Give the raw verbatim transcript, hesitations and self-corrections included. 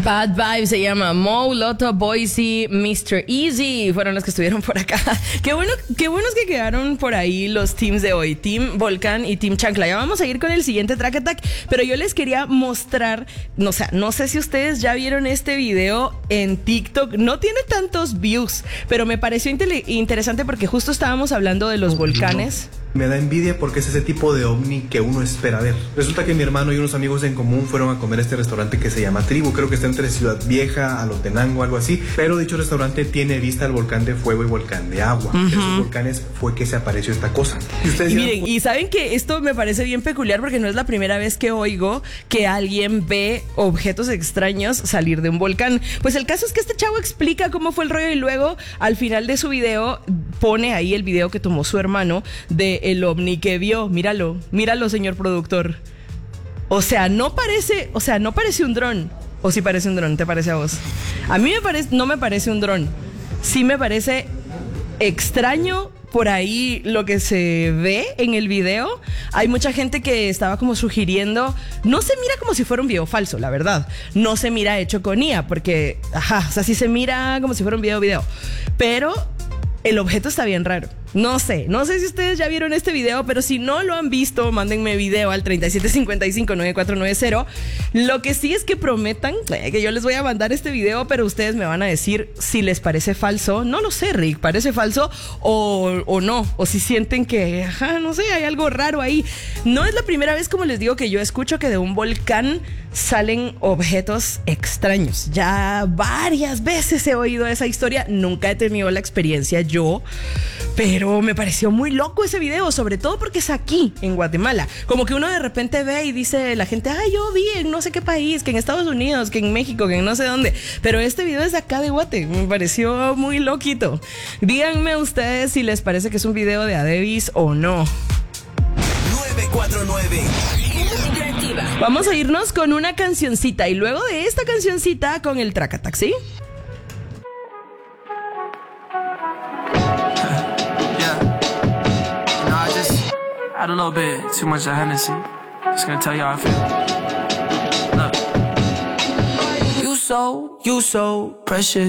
Bad Vibes se llama. Mo, Lotto, Boise, mister Easy fueron los que estuvieron por acá. Qué bueno, qué buenos que quedaron por ahí los teams de hoy, Team Volcán y Team Chancla. Ya vamos a ir con el siguiente Track Attack, pero yo les quería mostrar, no, o sea, no sé si ustedes ya vieron este video en TikTok. No tiene tantos views, pero me pareció inte- interesante porque justo estábamos hablando de los volcanes. Me da envidia porque es ese tipo de ovni que uno espera ver. Resulta que mi hermano y unos amigos en común fueron a comer a este restaurante que se llama Tribu. Creo que está entre Ciudad Vieja, Alotenango, algo así. Pero dicho restaurante tiene vista al volcán de fuego y volcán de agua. Uh-huh. De esos volcanes fue que se apareció esta cosa. Y, ustedes y miren, y saben que esto me parece bien peculiar porque no es la primera vez que oigo que alguien ve objetos extraños salir de un volcán. Pues el caso es que este chavo explica cómo fue el rollo y luego al final de su video pone ahí el video que tomó su hermano de el ovni que vio. Míralo, míralo, señor productor. O sea, no parece, o sea, no parece un dron. ¿O sí parece un dron? ¿Te parece a vos? A mí me parece, no me parece un dron. Sí me parece extraño por ahí lo que se ve en el video. Hay mucha gente que estaba como sugiriendo, no se mira como si fuera un video falso, la verdad. No se mira hecho con I A, porque, ajá, o sea, sí se mira como si fuera un video video. Pero el objeto está bien raro. No sé, no sé si ustedes ya vieron este video, pero si no lo han visto, mándenme video al treinta y siete cincuenta y cinco noventa y cuatro noventa. Lo que sí es que prometan que yo les voy a mandar este video, pero ustedes me van a decir si les parece falso. No lo sé, Rick, ¿parece falso o, o no? O si sienten que, ajá, no sé, hay algo raro ahí. No es la primera vez, como les digo, que yo escucho que de un volcán salen objetos extraños. Ya varias veces he oído esa historia. Nunca he tenido la experiencia yo, pero me pareció muy loco ese video, sobre todo porque es aquí, en Guatemala. Como que uno de repente ve y dice la gente, ay, yo vi en no sé qué país, que en Estados Unidos, que en México, que en no sé dónde. Pero este video es de acá de Guate. Me pareció muy loquito. Díganme ustedes si les parece que es un video de Adebis o no. nueve cuatro nueve. Vamos a irnos con una cancioncita y luego de esta cancioncita con el Track Attack, ¿sí? Had a little bit too much of Hennessy. Just gonna tell you how I feel. Look. You so, you so precious.